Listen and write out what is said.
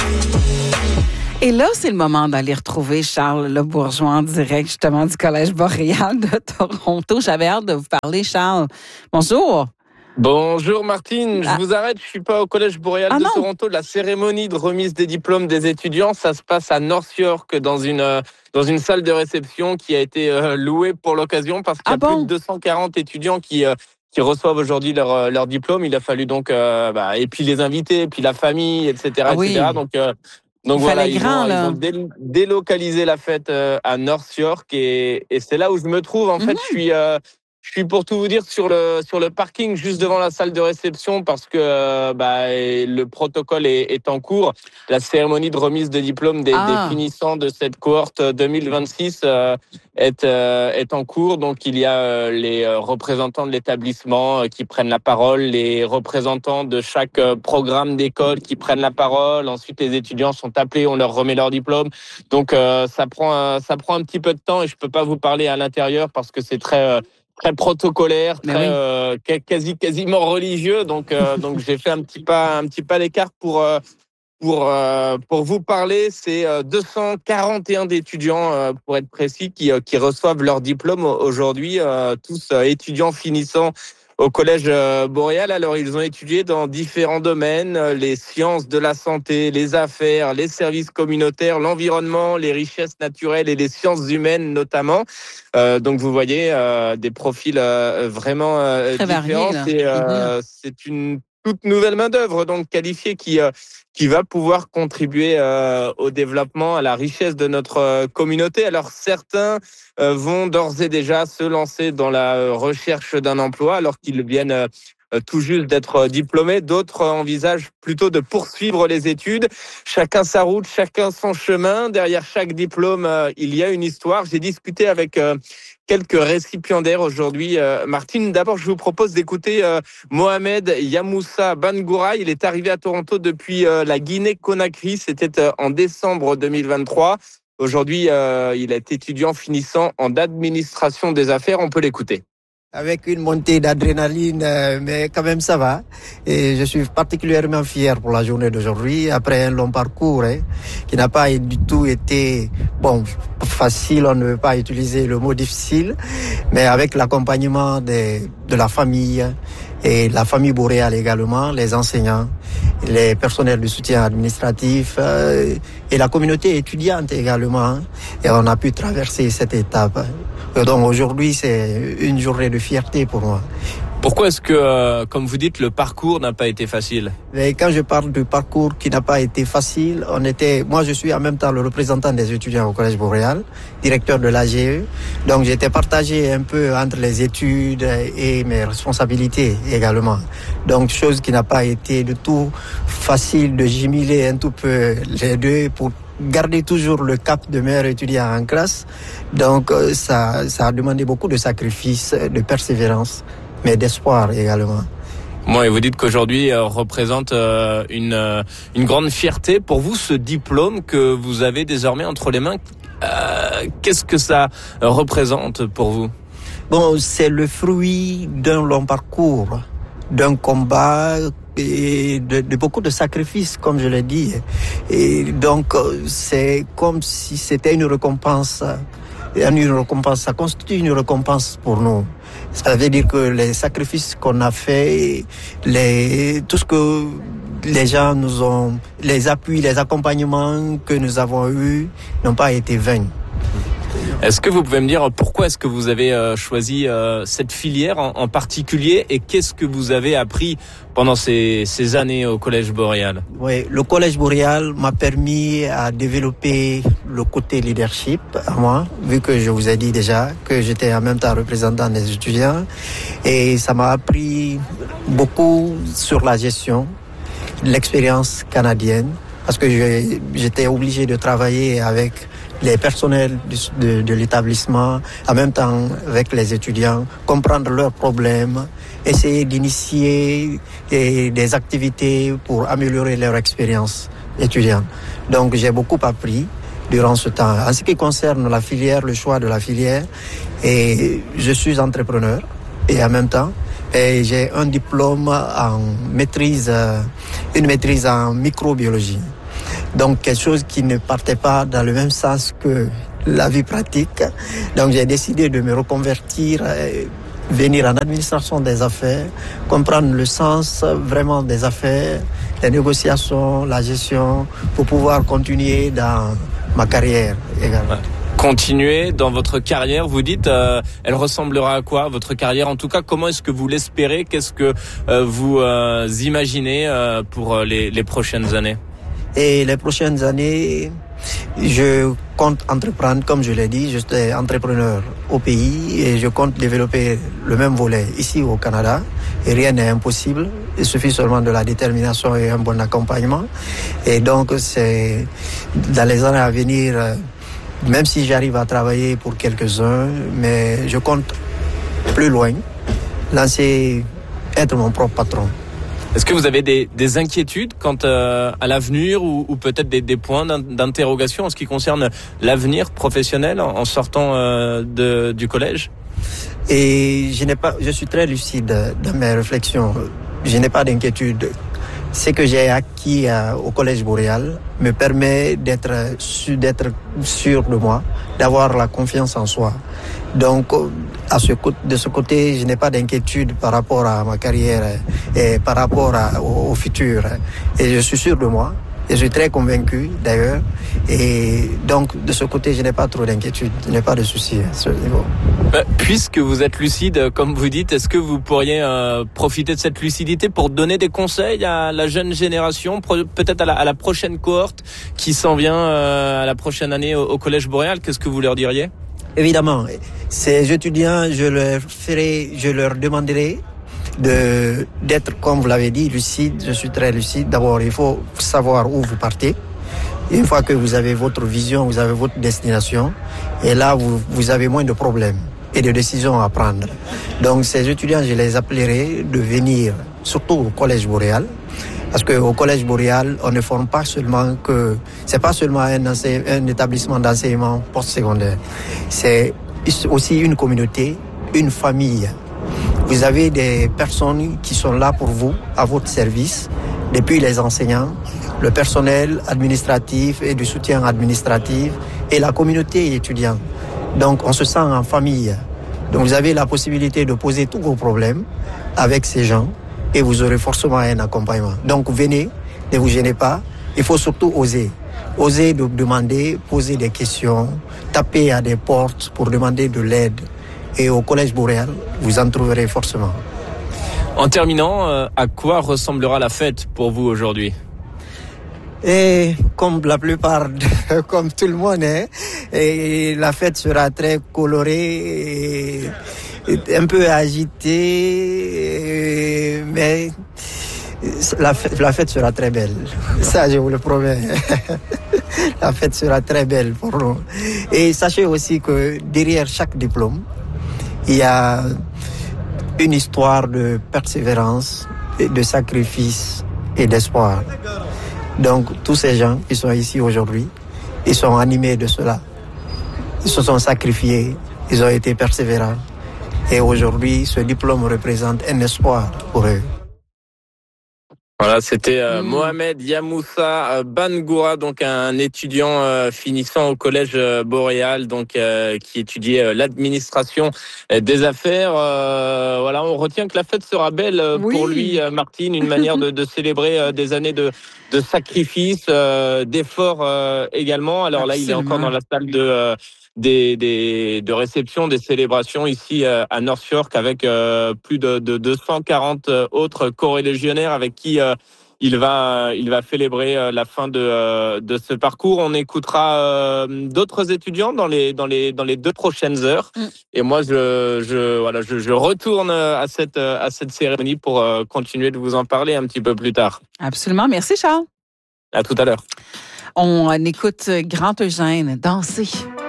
Et là, c'est le moment d'aller retrouver Charles Le Bourgeois en direct, justement, du Collège Boréal de Toronto. J'avais hâte de vous parler, Charles. Bonjour. Bonjour Martine, je vous arrête, je suis pas au Collège Boréal de Toronto. La cérémonie de remise des diplômes des étudiants, ça se passe à North York dans une salle de réception qui a été louée pour l'occasion parce qu'il y a plus de 240 étudiants qui reçoivent aujourd'hui leur diplôme. Il a fallu donc et puis les invités, et puis la famille, etc. etc. Donc voilà, ils ont délocalisé la fête à North York et c'est là où je me trouve. En fait, je suis pour tout vous dire sur le parking juste devant la salle de réception parce que le protocole est en cours. La cérémonie de remise de diplôme des finissants de cette cohorte 2026 est en cours. Donc il y a les représentants de l'établissement qui prennent la parole, les représentants de chaque programme d'école qui prennent la parole. Ensuite les étudiants sont appelés, on leur remet leur diplôme. Donc ça prend un petit peu de temps et je peux pas vous parler à l'intérieur parce que c'est très protocolaire, quasiment religieux. Donc j'ai fait un petit pas d'écart pour vous parler. C'est 241 étudiants, pour être précis, qui reçoivent leur diplôme aujourd'hui, tous étudiants finissants au Collège Boréal. Alors, ils ont étudié dans différents domaines, les sciences de la santé, les affaires, les services communautaires, l'environnement, les richesses naturelles et les sciences humaines notamment. Donc, vous voyez des profils vraiment très différents. C'est une toute nouvelle main-d'œuvre donc qualifiée qui va pouvoir contribuer au développement, à la richesse de notre communauté. Alors certains vont d'ores et déjà se lancer dans la recherche d'un emploi alors qu'ils viennent tout juste d'être diplômés. D'autres envisagent plutôt de poursuivre les études. Chacun sa route, chacun son chemin. Derrière chaque diplôme, il y a une histoire. J'ai discuté avec quelques récipiendaires aujourd'hui. Martine, d'abord, je vous propose d'écouter Mohamed Yamoussa Bangoura. Il est arrivé à Toronto depuis la Guinée-Conakry. C'était en décembre 2023. Aujourd'hui, il est étudiant finissant en administration des affaires. On peut l'écouter. Avec une montée d'adrénaline, mais quand même ça va. Et je suis particulièrement fier pour la journée d'aujourd'hui, après un long parcours qui n'a pas du tout été facile, on ne veut pas utiliser le mot difficile, mais avec l'accompagnement de la famille et la famille boréale également, les enseignants, les personnels de soutien administratif et la communauté étudiante également. Et on a pu traverser cette étape. Donc aujourd'hui, c'est une journée de fierté pour moi. Pourquoi est-ce que, comme vous dites, le parcours n'a pas été facile ? Et quand je parle du parcours qui n'a pas été facile, moi je suis en même temps le représentant des étudiants au Collège Boréal, directeur de l'AGE. Donc j'étais partagé un peu entre les études et mes responsabilités également. Donc chose qui n'a pas été du tout facile de jumeler un tout peu les deux pour garder toujours le cap de meilleur étudiant en classe. Donc ça a demandé beaucoup de sacrifices, de persévérance, mais d'espoir également. Bon, et vous dites qu'aujourd'hui représente une grande fierté pour vous, ce diplôme que vous avez désormais entre les mains. Qu'est-ce que ça représente pour vous ? Bon, c'est le fruit d'un long parcours, d'un combat et de beaucoup de sacrifices, comme je l'ai dit. Et donc, c'est comme si c'était une récompense. Ça constitue une récompense pour nous. Ça veut dire que les sacrifices qu'on a faits, tout ce que les gens nous ont, les appuis, les accompagnements que nous avons eus n'ont pas été vains. Est-ce que vous pouvez me dire pourquoi est-ce que vous avez choisi cette filière en particulier et qu'est-ce que vous avez appris pendant ces années au Collège Boréal ? Oui, le Collège Boréal m'a permis à développer le côté leadership à moi, vu que je vous ai dit déjà que j'étais en même temps représentant des étudiants et ça m'a appris beaucoup sur la gestion, l'expérience canadienne parce que j'étais obligé de travailler avec les personnels de l'établissement, en même temps avec les étudiants, comprendre leurs problèmes, essayer d'initier des activités pour améliorer leur expérience étudiante. Donc j'ai beaucoup appris durant ce temps. En ce qui concerne la filière, le choix de la filière, et je suis entrepreneur et en même temps, et j'ai un diplôme en maîtrise, une maîtrise en microbiologie. Donc quelque chose qui ne partait pas dans le même sens que la vie pratique. Donc j'ai décidé de me reconvertir, venir en administration des affaires, comprendre le sens vraiment des affaires, les négociations, la gestion, pour pouvoir continuer dans ma carrière également. Continuer dans votre carrière, vous dites, elle ressemblera à quoi votre carrière? En tout cas, comment est-ce que vous l'espérez? Qu'est-ce que vous imaginez pour les prochaines années? Et les prochaines années, je compte entreprendre, comme je l'ai dit, je suis entrepreneur au pays et je compte développer le même volet ici au Canada. Et rien n'est impossible, il suffit seulement de la détermination et un bon accompagnement. Et donc, c'est dans les années à venir, même si j'arrive à travailler pour quelques-uns, mais je compte plus loin, être mon propre patron. Est-ce que vous avez des inquiétudes quant à l'avenir ou peut-être des points d'interrogation en ce qui concerne l'avenir professionnel en sortant du collège? Et je suis très lucide dans mes réflexions. Je n'ai pas d'inquiétude. Ce que j'ai acquis au Collège Boréal me permet d'être sûr de moi, d'avoir la confiance en soi. Donc, de ce côté, je n'ai pas d'inquiétude par rapport à ma carrière et par rapport au futur. Et je suis sûr de moi. Et je suis très convaincu d'ailleurs. Et donc, de ce côté, je n'ai pas trop d'inquiétude. Je n'ai pas de soucis à ce niveau. Puisque vous êtes lucide, comme vous dites, est-ce que vous pourriez profiter de cette lucidité pour donner des conseils à la jeune génération, peut-être à la prochaine cohorte qui s'en vient à la prochaine année au Collège Boréal? Qu'est-ce que vous leur diriez? Évidemment, ces étudiants, je leur demanderai d'être, comme vous l'avez dit, lucide. Je suis très lucide. D'abord, il faut savoir où vous partez. Une fois que vous avez votre vision, vous avez votre destination, et là, vous avez moins de problèmes et de décisions à prendre. Donc, ces étudiants, je les appellerai de venir, surtout au Collège Boréal, parce qu'au Collège Boréal, on ne forme pas seulement c'est pas seulement un établissement d'enseignement postsecondaire. C'est aussi une communauté, une famille. Vous avez des personnes qui sont là pour vous, à votre service, depuis les enseignants, le personnel administratif et du soutien administratif et la communauté étudiante. Donc, on se sent en famille. Donc, vous avez la possibilité de poser tous vos problèmes avec ces gens et vous aurez forcément un accompagnement. Donc, venez, ne vous gênez pas. Il faut surtout oser. Oser de demander, poser des questions, taper à des portes pour demander de l'aide. Et au Collège Boréal, vous en trouverez forcément. En terminant, à quoi ressemblera la fête pour vous aujourd'hui? Et comme la plupart, comme tout le monde, et la fête sera très colorée, et un peu agitée, mais la fête sera très belle. Ça, je vous le promets. La fête sera très belle pour nous. Et sachez aussi que derrière chaque diplôme, il y a une histoire de persévérance, de sacrifice et d'espoir. Donc, tous ces gens qui sont ici aujourd'hui, ils sont animés de cela. Ils se sont sacrifiés, ils ont été persévérants. Et aujourd'hui, ce diplôme représente un espoir pour eux. Voilà, c'était Mohamed Yamoussa Bangoura, donc un étudiant finissant au Collège Boréal, donc qui étudiait l'administration des affaires. Voilà, on retient que la fête sera belle pour lui, Martine, une manière de célébrer des années de sacrifice, d'efforts également. Alors là, il est encore dans la salle de réception, des célébrations ici à North York avec plus de 240 autres corélégionnaires avec qui il va célébrer la fin de ce parcours. On écoutera d'autres étudiants dans les 2 prochaines heures. Et moi, je retourne à cette cérémonie pour continuer de vous en parler un petit peu plus tard. Absolument. Merci, Charles. À tout à l'heure. On écoute Grand Eugène danser.